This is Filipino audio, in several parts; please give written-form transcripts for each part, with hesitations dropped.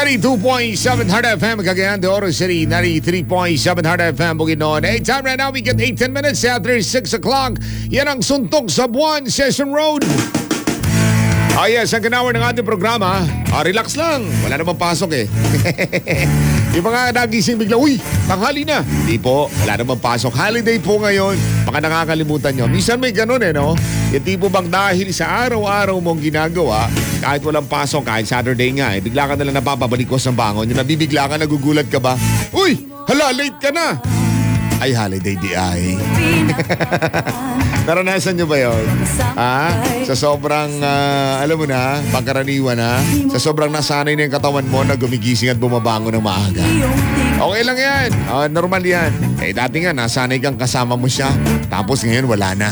92.7 Hard FM, Cagayan de Oro City. 93.7 Hard FM, Bukidnon. Hey, time right now, we get 10 minutes after 6 o'clock. Yan ang suntok sa buwan, Session Road. Oh yes, ang ganawar ng ating programa, relax lang. Wala namang pasok eh. Yung mga nagising bigla, uy, tanghali na. Di po, wala namang pasok. Holiday po ngayon. Baka nakakalimutan nyo. Minsan may ganun eh, no? Yung tipo bang dahil sa araw-araw mong ginagawa, kahit walang pasok, kahit Saturday nga, eh, bigla ka nalang napapabalikos ng bangon. Yung nabibigla ka, nagugulat ka ba? Uy, hala, late ka na. Ay, holiday di ay. Naranasan nyo ba yun? Sa sobrang, alam mo na, pangkaraniwan na, sa sobrang nasanay na yung katawan mo na gumigising at bumabangon ng maaga. Okay lang yan. Normal yan. Eh, dati nga, nasanay kang kasama mo siya. Tapos ngayon, wala na.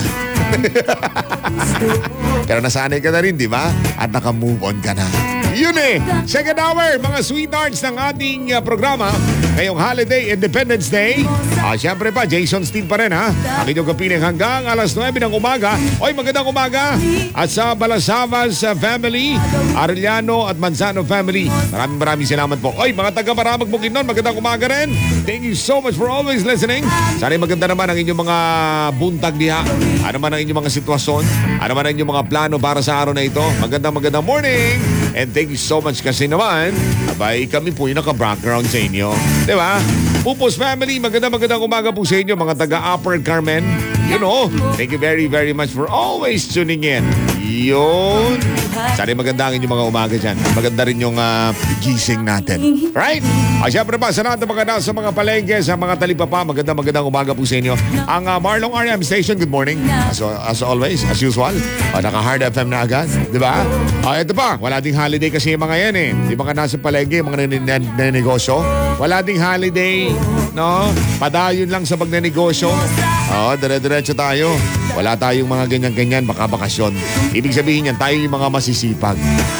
Pero nasanay ka na rin, di ba? At naka-move on ka na. Yun eh. Second hour, mga sweethearts ng ating programa. Ngayong holiday, Independence Day. Siyempre pa, Jason Steve pa rin ha. Ang inyong kapiling hanggang alas 9 ng umaga. Oy, magandang umaga. At sa Balasavas family, Arellano at Manzano family. Maraming salamat po. Oy, mga taga-Maramag Bukidnon, magandang umaga rin. Thank you so much for always listening. Sana maganda naman ang inyong mga buntag diha. Ano man ang inyong mga sitwasyon. Ano man ang inyong mga plano para sa araw na ito. Magandang morning. And thank you so much kasi naman, abay kami po yung naka-background sa inyo. Diba? Pupos family, magandang umaga po sa inyo, mga taga-Upper Carmen. You know, thank you very much for always tuning in. Yun. Sana maganda ang inyong mga umaga dyan. Maganda rin yung gising natin. Right? Siyempre pa, sa lahat ng mga nasa mga palengke, sa mga talipapa, magandang umaga po sa inyo. Ang Marlong RM Station, good morning. As always, as usual. Naka-Hard FM na agad. Diba? Ito pa, wala ding holiday kasi yung mga yan eh. Yung mga nasa palengke, yung mga nanegosyo. Wala ding holiday, no? Padayon lang sa pagnenegosyo. Dire-diretso tayo. Wala tayong mga ganyan-ganyan, baka bakasyon. Ibig sabihin yan, tayo yung mga masisipag.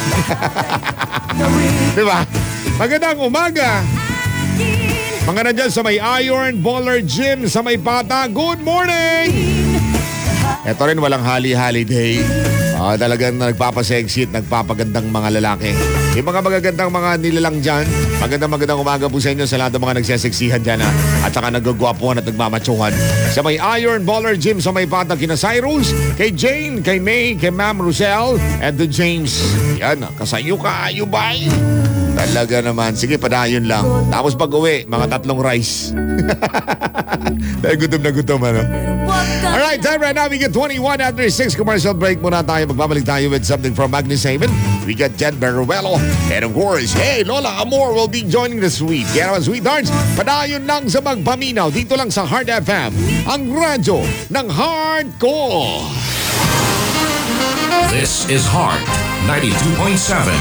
Diba? Magandang umaga. Mga nandyan sa may Iron Baller Gym sa may Pata, good morning! Ito rin walang holiday. Talagang nagpapasexy at nagpapagandang mga lalaki. Yung mga magagandang mga nilalang dyan, magandang umaga po sa inyo sa lahat ng mga nagseseksihan dyan at saka nagagwapuhan at nagmamatsuhan. Sa may Iron Baller Gym sa may Pata, kina Cyrus, kay Jane, kay May, kay Ma'am Rosel, and to James. Yan, kasayo ka, ayubay. Talaga naman. Sige, padayon lang. Tapos pag uwi, mga 3 rice. Gutom na gutom, ano? Alright, time right now. We get 21 after 6. Commercial break muna tayo. Magbabalik tayo with something from Magnus Haven. We got Jen Beruelo. And of course, hey, Lola Amor will be joining the suite. Kaya naman, sweethearts, padayon lang sa magpaminaw. Dito lang sa Hard FM. Ang radyo ng Hardcore. This is Hard 92.7.